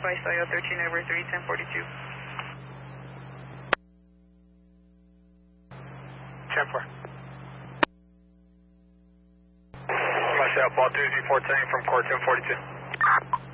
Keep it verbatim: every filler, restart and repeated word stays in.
by Style thirteen over three, ten forty-two. ten four. Myself, Ball two Z four ten from Court ten forty-two.